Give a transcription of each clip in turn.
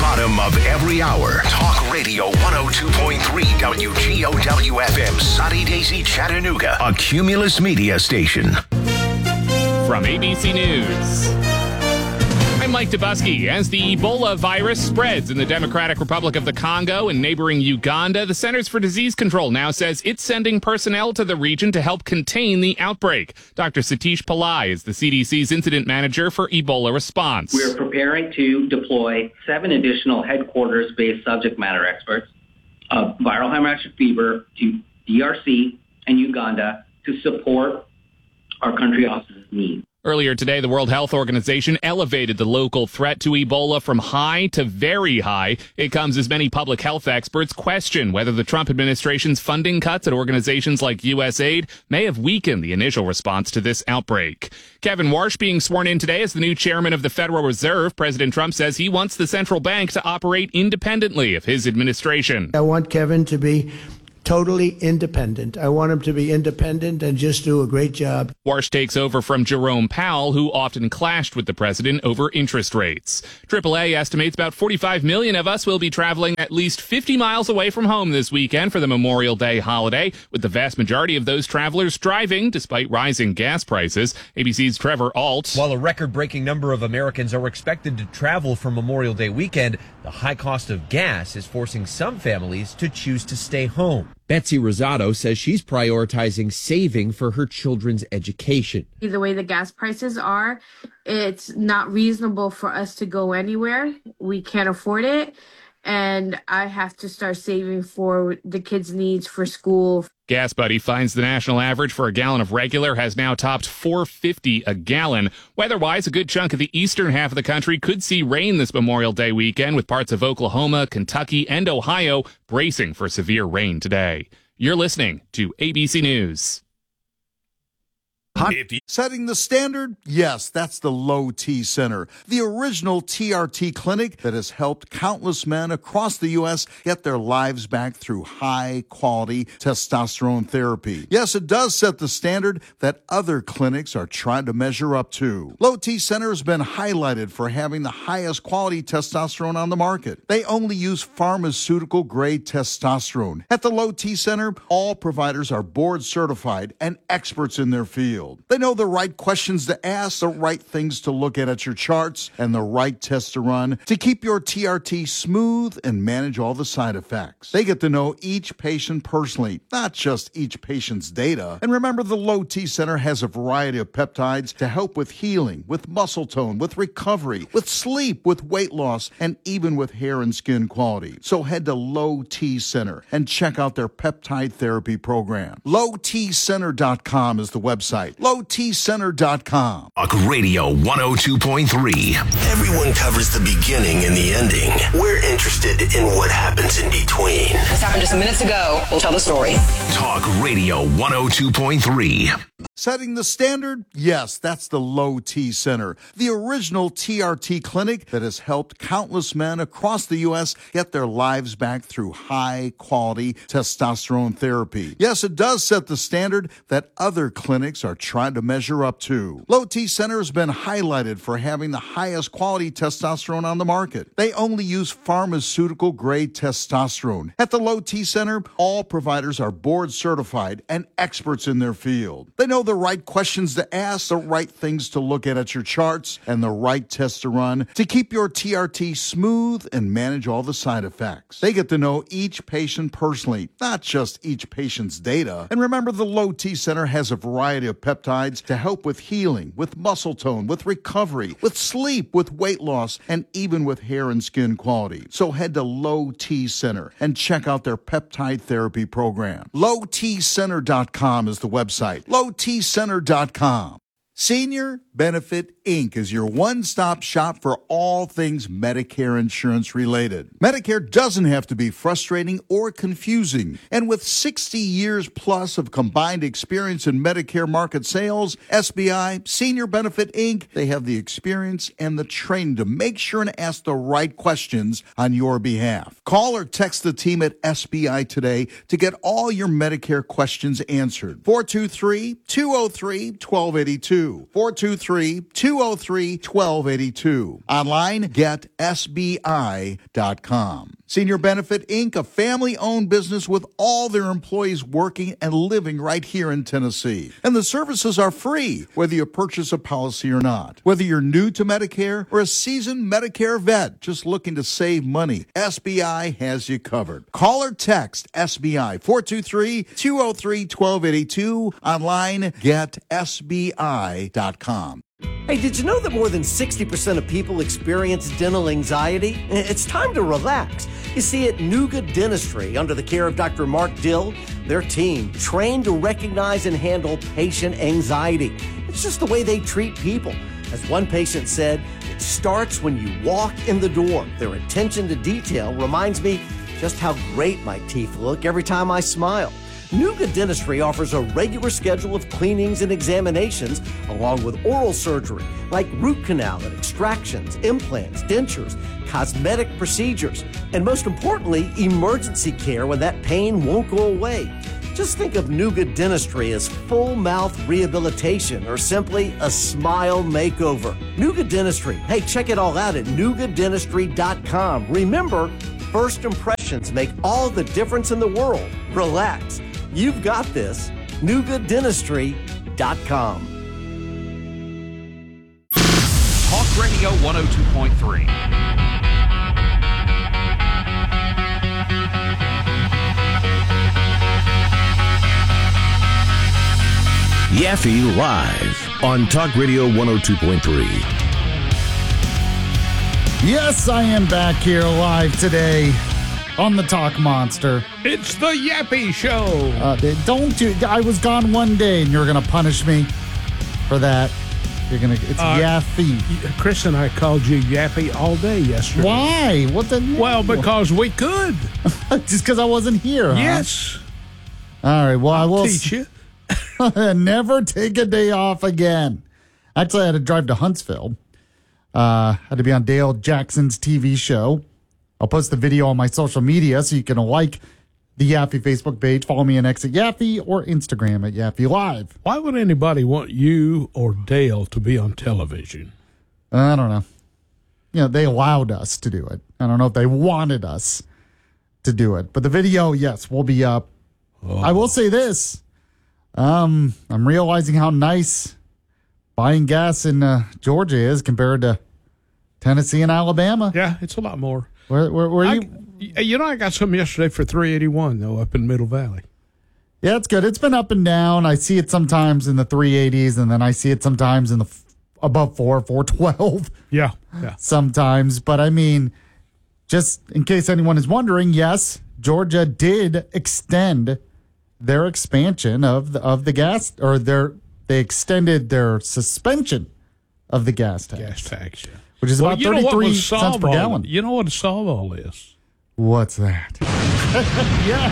bottom of every hour. Talk Radio 102.3 WGOW-FM, Sunny Daisy, Chattanooga, a Cumulus Media station. From ABC News, I'm Mike Dubusky. As the Ebola virus spreads in the Democratic Republic of the Congo and neighboring Uganda, the Centers for Disease Control now says it's sending personnel to the region to help contain the outbreak. Dr. Satish Pillai is the CDC's incident manager for Ebola response. We're preparing to deploy 7 additional headquarters-based subject matter experts of viral hemorrhagic fever to DRC and Uganda to support our country office's needs. Earlier today, the World Health Organization elevated the local threat to Ebola from high to very high. It comes as many public health experts question whether the Trump administration's funding cuts at organizations like USAID may have weakened the initial response to this outbreak. Kevin Warsh being sworn in today as the new chairman of the Federal Reserve. President Trump says he wants the central bank to operate independently of his administration. I want Kevin to be totally independent. I want him to be independent and just do a great job. Warsh takes over from Jerome Powell, who often clashed with the president over interest rates. AAA estimates about 45 million of us will be traveling at least 50 miles away from home this weekend for the Memorial Day holiday, with the vast majority of those travelers driving despite rising gas prices. ABC's Trevor Alt. While a record-breaking number of Americans are expected to travel for Memorial Day weekend, the high cost of gas is forcing some families to choose to stay home. Betsy Rosado says she's prioritizing saving for her children's education. The way the gas prices are, it's not reasonable for us to go anywhere. We can't afford it. And I have to start saving for the kids' needs for school. Gas Buddy finds the national average for a gallon of regular has now topped $4.50 a gallon. Weather-wise, a good chunk of the eastern half of the country could see rain this Memorial Day weekend, with parts of Oklahoma, Kentucky, and Ohio bracing for severe rain today. You're listening to ABC News. Setting the standard? Yes, that's the Low T Center, the original TRT clinic that has helped countless men across the U.S. get their lives back through high-quality testosterone therapy. Yes, it does set the standard that other clinics are trying to measure up to. Low T Center has been highlighted for having the highest quality testosterone on the market. They only use pharmaceutical-grade testosterone. At the Low T Center, all providers are board-certified and experts in their field. They know the right questions to ask, the right things to look at your charts, and the right tests to run to keep your TRT smooth and manage all the side effects. They get to know each patient personally, not just each patient's data. And remember, the Low T Center has a variety of peptides to help with healing, with muscle tone, with recovery, with sleep, with weight loss, and even with hair and skin quality. So head to Low T Center and check out their peptide therapy program. LowTCenter.com is the website. LowTCenter.com. Talk Radio 102.3. Everyone covers the beginning and the ending. We're interested in what happens in between. This happened just minutes ago. We'll tell the story. Talk Radio 102.3. Setting the standard? Yes, that's the Low T Center, the original TRT clinic that has helped countless men across the U.S. get their lives back through high-quality testosterone therapy. Yes, it does set the standard that other clinics are trying to measure up to. Low T Center has been highlighted for having the highest quality testosterone on the market. They only use pharmaceutical-grade testosterone. At the Low T Center, all providers are board-certified and experts in their field. They know the right questions to ask, the right things to look at your charts, and the right tests to run to keep your TRT smooth and manage all the side effects. They get to know each patient personally, not just each patient's data. And remember, the Low T Center has a variety of peptides to help with healing, with muscle tone, with recovery, with sleep, with weight loss, and even with hair and skin quality. So head to Low T Center and check out their peptide therapy program. LowTCenter.com is the website. LowTCenter.com. Senior Benefit Inc. is your one-stop shop for all things Medicare insurance related. Medicare doesn't have to be frustrating or confusing. And with 60 years plus of combined experience in Medicare market sales, SBI, Senior Benefit Inc., they have the experience and the training to make sure and ask the right questions on your behalf. Call or text the team at SBI today to get all your Medicare questions answered. 423-203-1282. 423 203-203-1282. Online, getsbi.com. Senior Benefit Inc., a family-owned business with all their employees working and living right here in Tennessee. And the services are free, whether you purchase a policy or not. Whether you're new to Medicare or a seasoned Medicare vet just looking to save money, SBI has you covered. Call or text SBI 423-203-1282. Online, getsbi.com. Hey, did you know that more than 60% of people experience dental anxiety? It's time to relax. You see, at Nuga Dentistry, under the care of Dr. Mark Dill, their team trained to recognize and handle patient anxiety. It's just the way they treat people. As one patient said, it starts when you walk in the door. Their attention to detail reminds me just how great my teeth look every time I smile. Nuga Dentistry offers a regular schedule of cleanings and examinations, along with oral surgery, like root canal and extractions, implants, dentures, cosmetic procedures, and most importantly, emergency care when that pain won't go away. Just think of Nuga Dentistry as full mouth rehabilitation or simply a smile makeover. Nuga Dentistry. Hey, check it all out at NugaDentistry.com. Remember, first impressions make all the difference in the world. Relax. You've got this. NugaDentistry.com. Talk Radio 102.3. Yaffe Live on Talk Radio 102.3. Yes, I am back here live today on the Talk Monster. It's the Yappy Show. Don't you? I was gone one day, and you're gonna punish me for that. You're gonna. It's Yaffe. Chris and I called you Yappy all day yesterday. Why? What the? Well, because we could. Just because I wasn't here. Huh? Yes. All right. Well, I will teach you. Never take a day off again. Actually, I had to drive to Huntsville. Had to be on Dale Jackson's TV show. I'll post the video on my social media so you can like the Yaffe Facebook page, follow me on X at Yaffe, or Instagram at Yaffe Live. Why would anybody want you or Dale to be on television? I don't know. You know, they allowed us to do it. I don't know if they wanted us to do it. But the video, yes, will be up. Oh. I will say this. I'm realizing how nice buying gas in Georgia is compared to Tennessee and Alabama. Yeah, it's a lot more. Where you? You know, I got some yesterday for $3.81 though up in Middle Valley. Yeah, it's good. It's been up and down. I see it sometimes in the 380s, and then I see it sometimes in the above 412. Yeah. Sometimes, but I mean, just in case anyone is wondering, yes, Georgia did extend their expansion of the gas, or they extended their suspension of the gas tax. Gas tax, yeah. Which is about 33 cents per gallon. You know what to solve all this? What's that? Yes.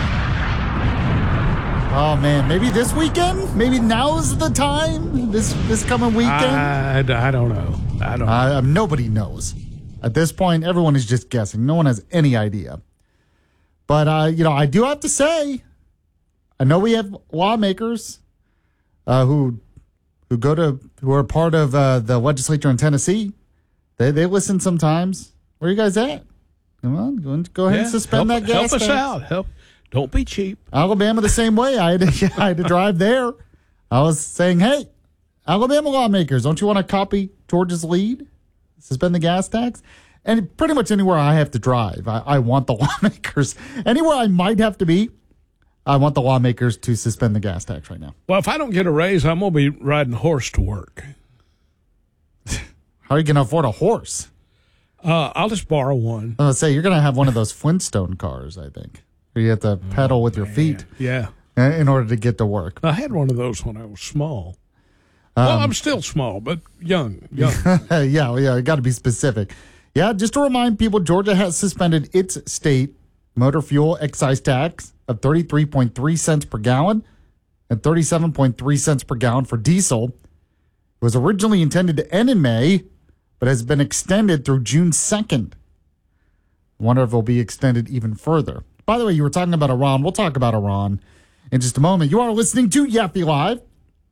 Oh, man. Maybe this weekend? Maybe now's the time? This coming weekend? I don't know. Nobody knows. At this point, everyone is just guessing. No one has any idea. But, I do have to say, I know we have lawmakers who are part of the legislature in Tennessee. They listen sometimes. Where are you guys at? Come on, go ahead and suspend that gas tax. Help us out. Help. Don't be cheap. Alabama the same way. I had to drive there. I was saying, hey, Alabama lawmakers, don't you want to copy Georgia's lead? Suspend the gas tax? And pretty much anywhere I have to drive, I want the lawmakers. Anywhere I might have to be, I want the lawmakers to suspend the gas tax right now. Well, if I don't get a raise, I'm going to be riding a horse to work. How are you going to afford a horse? I'll just borrow one. I was going to say, you're going to have one of those Flintstone cars, I think. Where you have to pedal with your feet. Yeah. In order to get to work. I had one of those when I was small. Well, I'm still small, but young. Yeah, you got to be specific. Yeah, just to remind people, Georgia has suspended its state motor fuel excise tax of 33.3 cents per gallon and 37.3 cents per gallon for diesel. It was originally intended to end in May, but has been extended through June 2nd. I wonder if it will be extended even further. By the way, you were talking about Iran. We'll talk about Iran in just a moment. You are listening to Yaffe Live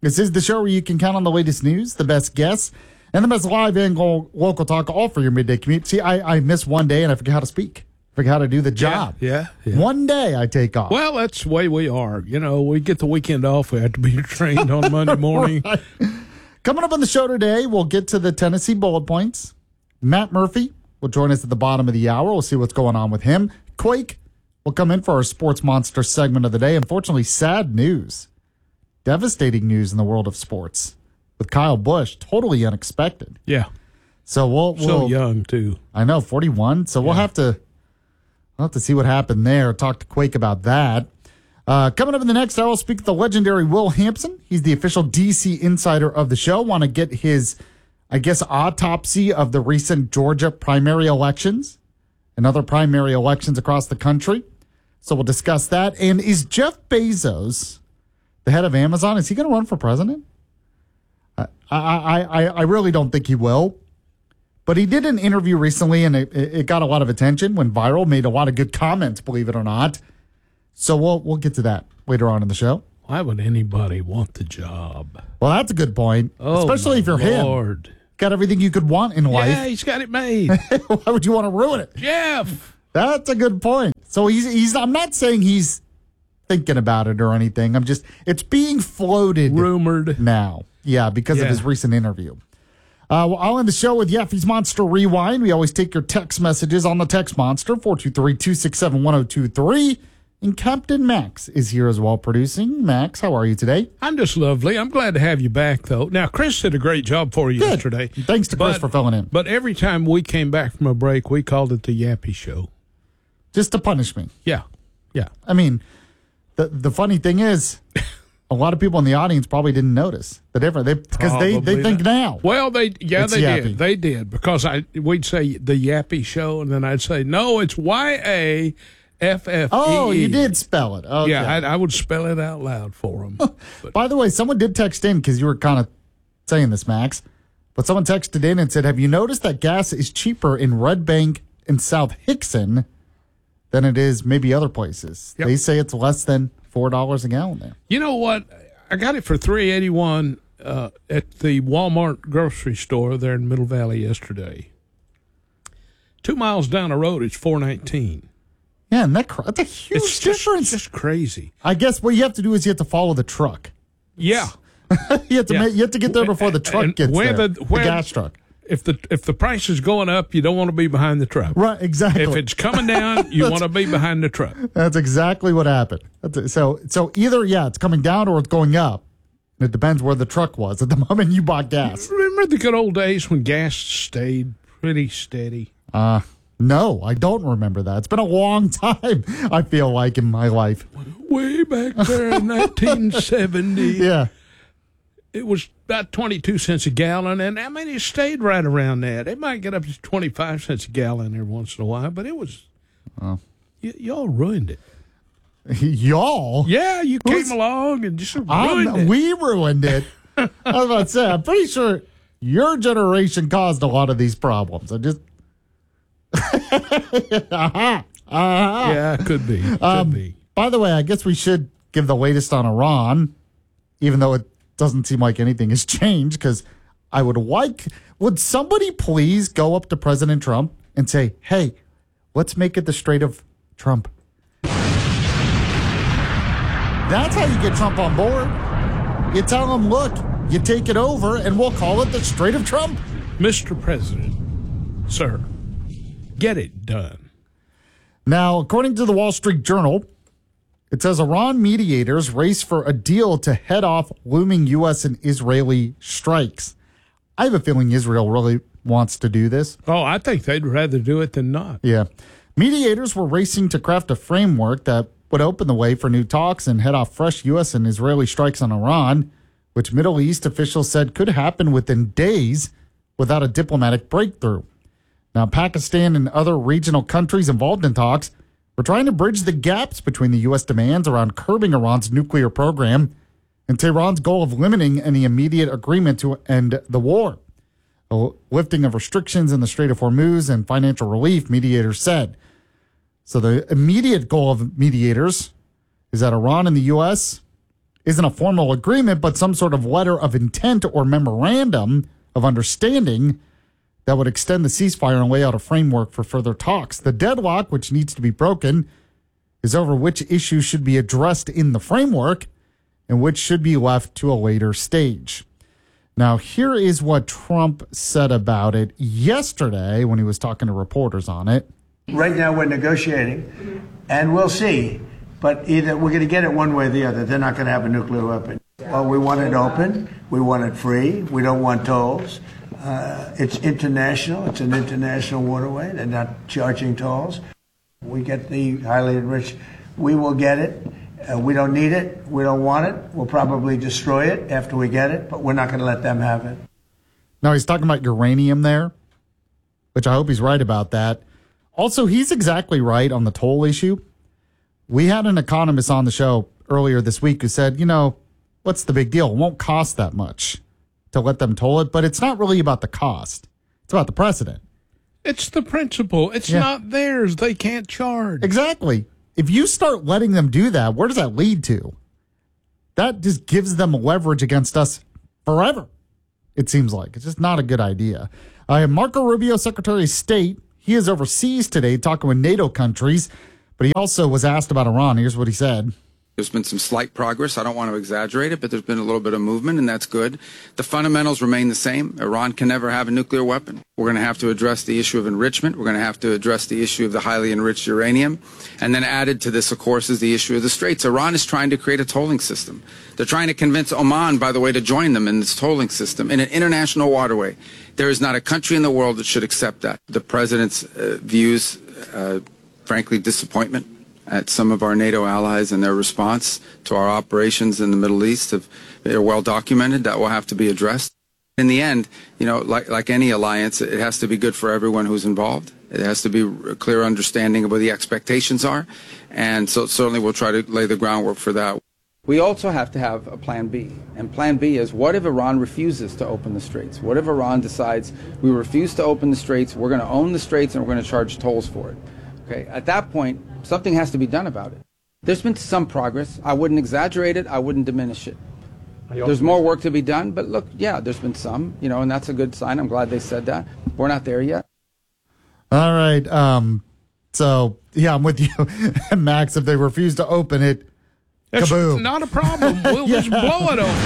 This is the show where you can count on the latest news, the best guests, and the best live and local talk, all for your midday commute. See, I missed one day and I forgot how to speak. Forgot how to do the job. Yeah. One day I take off. Well, that's the way we are. You know, we get the weekend off. We have to be trained on Monday morning. Right. Coming up on the show today, we'll get to the Tennessee bullet points. Matt Murphy will join us at the bottom of the hour. We'll see what's going on with him. Quake will come in for our Sports Monster segment of the day. Unfortunately, sad news. Devastating news in the world of sports with Kyle Busch. Totally unexpected. Yeah. So we'll so young too. I know, 41. So we'll have to see what happened there. Talk to Quake about that. Coming up in the next hour, I'll speak to the legendary Will Hampson. He's the official DC insider of the show. Want to get his, I guess, autopsy of the recent Georgia primary elections and other primary elections across the country. So we'll discuss that. And is Jeff Bezos, the head of Amazon, is he going to run for president? I really don't think he will. But he did an interview recently, and it got a lot of attention, went viral, made a lot of good comments, believe it or not. So we'll get to that later on in the show. Why would anybody want the job? Well, that's a good point, especially if you're Lord. him. Got everything you could want in life. Yeah, he's got it made. Why would you want to ruin it? Jeff! That's a good point. So he's. I'm not saying he's thinking about it or anything. It's being floated. Rumored. Now. Yeah, because of his recent interview. Well, I'll end the show with Yeffy's Monster Rewind. We always take your text messages on the text monster, 423-267-1023. And Captain Max is here as well producing. Max, how are you today? I'm just lovely. I'm glad to have you back, though. Now, Chris did a great job for you yesterday. Thanks to Chris for filling in. But every time we came back from a break, we called it the Yappy Show. Just to punish me. Yeah. I mean, the funny thing is, a lot of people in the audience probably didn't notice the difference because they think now. Well, they Yappy. did. They did because we'd say the Yappy Show, and then I'd say no, it's YAFFE. Oh, you did spell it. Okay. Yeah, I would spell it out loud for them. By the way, someone did text in because you were kind of saying this, Max. But someone texted in and said, "Have you noticed that gas is cheaper in Red Bank and South Hickson than it is maybe other places?" Yep. They say it's less than $4 a gallon there. You know what? I got it for $3.81 at the Walmart grocery store there in Middle Valley yesterday. 2 miles down the road, it's $4.19. Yeah, and that's a huge difference. It's just crazy. I guess what you have to do is you have to follow the truck. Yeah. you have to get there before the truck gets there. The gas truck. If the price is going up, you don't want to be behind the truck. Right, exactly. If it's coming down, you want to be behind the truck. That's exactly what happened. So either, it's coming down or it's going up. It depends where the truck was at the moment you bought gas. Remember the good old days when gas stayed pretty steady? No, I don't remember that. It's been a long time, I feel like, in my life. Way back there in 1970. Yeah. It was about 22 cents a gallon, and I mean, it stayed right around that. It might get up to 25 cents a gallon every once in a while, but it was, y'all ruined it. Y'all? Yeah, you came along and just ruined it. We ruined it. I was about to say, I'm pretty sure your generation caused a lot of these problems. Yeah, could be. By the way, I guess we should give the latest on Iran, even though it doesn't seem like anything has changed, because would somebody please go up to President Trump and say, hey, let's make it the Strait of Trump. That's how you get Trump on board. You tell him, look, you take it over and we'll call it the Strait of Trump. Mr. President, sir, get it done. Now, according to the Wall Street Journal, it says Iran mediators race for a deal to head off looming U.S. and Israeli strikes. I have a feeling Israel really wants to do this. Oh, I think they'd rather do it than not. Yeah. Mediators were racing to craft a framework that would open the way for new talks and head off fresh U.S. and Israeli strikes on Iran, which Middle East officials said could happen within days without a diplomatic breakthrough. Now, Pakistan and other regional countries involved in talks were trying to bridge the gaps between the U.S. demands around curbing Iran's nuclear program and Tehran's goal of limiting any immediate agreement to end the war. A lifting of restrictions in the Strait of Hormuz and financial relief, mediators said. So the immediate goal of mediators is that Iran and the U.S. isn't a formal agreement, but some sort of letter of intent or memorandum of understanding that would extend the ceasefire and lay out a framework for further talks. The deadlock, which needs to be broken, is over which issues should be addressed in the framework and which should be left to a later stage. Now, here is what Trump said about it yesterday when he was talking to reporters on it. Right now we're negotiating, and we'll see. But either we're going to get it one way or the other. They're not going to have a nuclear weapon. Well, we want it open. We want it free. We don't want tolls. It's international. It's an international waterway. They're not charging tolls. We get the highly enriched. We will get it. We don't need it. We don't want it. We'll probably destroy it after we get it, but we're not going to let them have it. Now, he's talking about uranium there, which I hope he's right about that. Also, he's exactly right on the toll issue. We had an economist on the show earlier this week who said, what's the big deal? It won't cost that much to let them toll it, but it's not really about the cost. It's about the precedent. It's the principle. It's not theirs. They can't charge. Exactly. If you start letting them do that, where does that lead to? That just gives them leverage against us forever, it seems like. It's just not a good idea. Marco Rubio, Secretary of State, he is overseas today talking with NATO countries, but he also was asked about Iran. Here's what he said. There's been some slight progress. I don't want to exaggerate it, but there's been a little bit of movement, and that's good. The fundamentals remain the same. Iran can never have a nuclear weapon. We're going to have to address the issue of enrichment. We're going to have to address the issue of the highly enriched uranium. And then added to this, of course, is the issue of the Straits. Iran is trying to create a tolling system. They're trying to convince Oman, by the way, to join them in this tolling system in an international waterway. There is not a country in the world that should accept that. The president's views, frankly, disappointment at some of our NATO allies and their response to our operations in the Middle East are well documented. That will have to be addressed. In the end, like any alliance, it has to be good for everyone who's involved. It has to be a clear understanding of what the expectations are. And so certainly we'll try to lay the groundwork for that. We also have to have a plan B. And plan B is, what if Iran refuses to open the Straits? What if Iran decides we refuse to open the Straits, we're going to own the Straits, and we're going to charge tolls for it? Okay, at that point, something has to be done about it. There's been some progress. I wouldn't exaggerate it. I wouldn't diminish it. There's more work to be done, but look, there's been some, and that's a good sign. I'm glad they said that. We're not there yet. All right. So, I'm with you, Max. If they refuse to open it, that's kaboom. Not a problem. We'll just blow it open.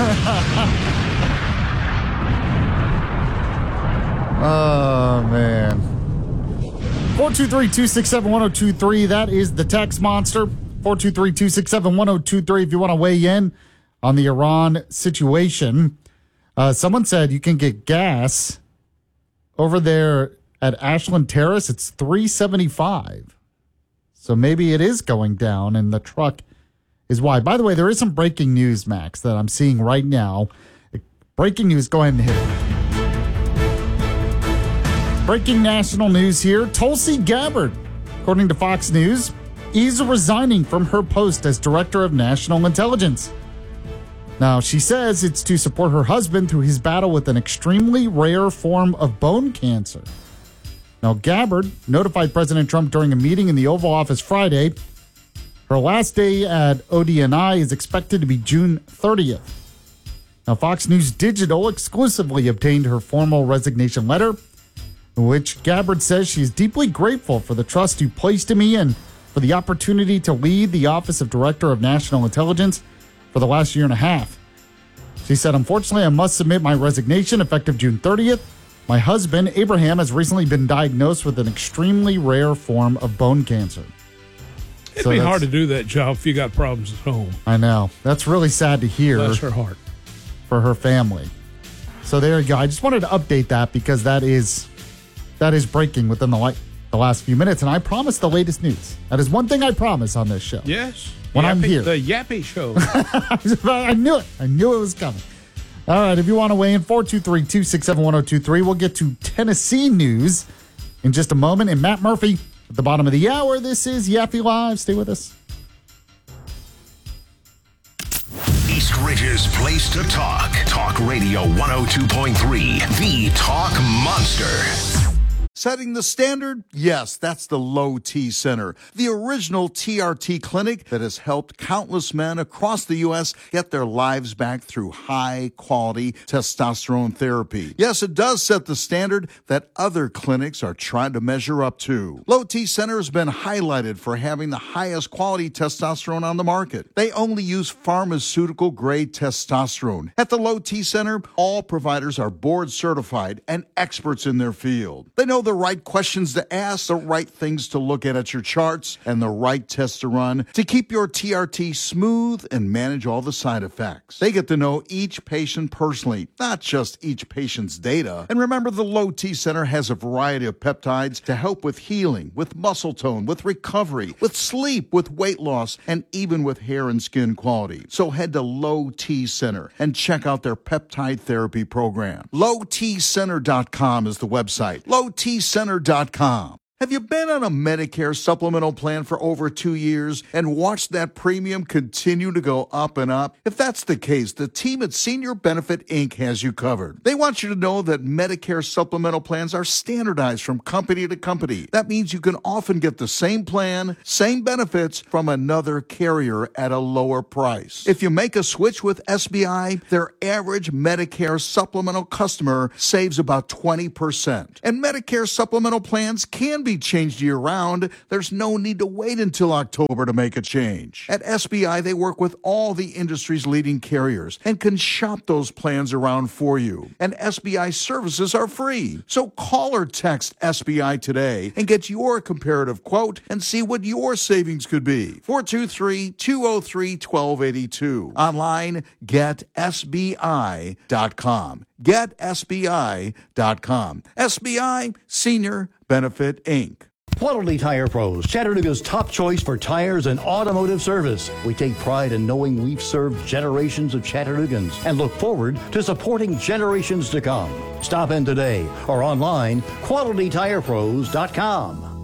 Oh, man. 423-267-1023. That is the text monster. 423-267-1023 if you want to weigh in on the Iran situation. Someone said you can get gas over there at Ashland Terrace. It's $3.75. So maybe it is going down and the truck is why. By the way, there is some breaking news, Max, that I'm seeing right now. Breaking news. Go ahead and hit it. Breaking national news here. Tulsi Gabbard, according to Fox News, is resigning from her post as Director of National Intelligence. Now, she says it's to support her husband through his battle with an extremely rare form of bone cancer. Now, Gabbard notified President Trump during a meeting in the Oval Office Friday. Her last day at ODNI is expected to be June 30th. Now, Fox News Digital exclusively obtained her formal resignation letter, in which Gabbard says she is deeply grateful for the trust you placed in me and for the opportunity to lead the Office of Director of National Intelligence for the last year and a half. She said, unfortunately, I must submit my resignation effective June 30th. My husband, Abraham, has recently been diagnosed with an extremely rare form of bone cancer. It'd be hard to do that job if you got problems at home. I know. That's really sad to hear. Bless her heart. For her family. So there you go. I just wanted to update that because that is breaking within the last few minutes, and I promise the latest news. That is one thing I promise on this show. Yes. When I'm here. The Yappy Show. I knew it. I knew it was coming. All right, if you want to weigh in, 423-267-1023. We'll get to Tennessee news in just a moment. And Matt Murphy at the bottom of the hour. This is Yappy Live. Stay with us. East Ridge's place to talk. Talk Radio 102.3. The Talk Monster. Setting the standard? Yes, that's the Low T Center, the original TRT clinic that has helped countless men across the U.S. get their lives back through high-quality testosterone therapy. Yes, it does set the standard that other clinics are trying to measure up to. Low T Center has been highlighted for having the highest quality testosterone on the market. They only use pharmaceutical-grade testosterone. At the Low T Center, all providers are board certified and experts in their field. They know the right questions to ask, the right things to look at your charts, and the right tests to run to keep your TRT smooth and manage all the side effects. They get to know each patient personally, not just each patient's data. And remember, the Low T Center has a variety of peptides to help with healing, with muscle tone, with recovery, with sleep, with weight loss, and even with hair and skin quality. So head to Low T Center and check out their peptide therapy program. LowTCenter.com is the website. LowTCenter.com. Have you been on a Medicare supplemental plan for over 2 years and watched that premium continue to go up and up? If that's the case, the team at Senior Benefit Inc. has you covered. They want you to know that Medicare supplemental plans are standardized from company to company. That means you can often get the same plan, same benefits from another carrier at a lower price. If you make a switch with SBI, their average Medicare supplemental customer saves about 20%. And Medicare supplemental plans can be changed year-round. There's no need to wait until October to make a change. At SBI, they work with all the industry's leading carriers and can shop those plans around for you. And SBI services are free. So call or text SBI today and get your comparative quote and see what your savings could be. 423-203-1282. Online, getsbi.com. GetSBI.com. SBI Senior Benefit Inc. Quality Tire Pros, Chattanooga's top choice for tires and automotive service. We take pride in knowing we've served generations of Chattanoogans and look forward to supporting generations to come. Stop in today or online, QualityTirePros.com.